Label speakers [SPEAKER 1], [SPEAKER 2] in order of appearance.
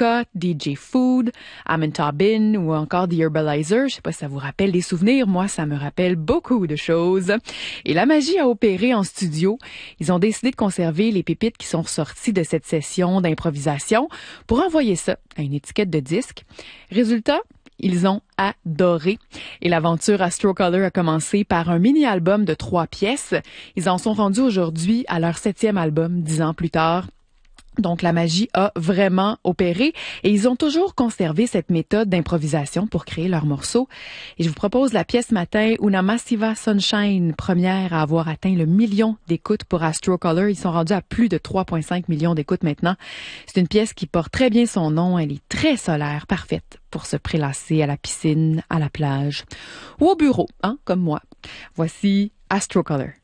[SPEAKER 1] Scott, DJ Food, Amentabin ou encore The Herbalizer. Je sais pas si ça vous rappelle des souvenirs. Moi, ça me rappelle beaucoup de choses. Et la magie a opéré en studio. Ils ont décidé de conserver les pépites qui sont ressorties de cette session d'improvisation pour envoyer ça à une étiquette de disque. Résultat, ils ont adoré. Et l'aventure Astrocolor a commencé par un mini-album de 3 pièces. Ils en sont rendus aujourd'hui à leur 7e album, 10 ans plus tard. Donc, la magie a vraiment opéré et ils ont toujours conservé cette méthode d'improvisation pour créer leurs morceaux. Et je vous propose la pièce matin Una Massiva Sunshine, première à avoir atteint le 1 million d'écoutes pour Astrocolor. Ils sont rendus à plus de 3,5 millions d'écoutes maintenant. C'est une pièce qui porte très bien son nom. Elle est très solaire, parfaite pour se prélasser à la piscine, à la plage ou au bureau, comme moi. Voici Astrocolor.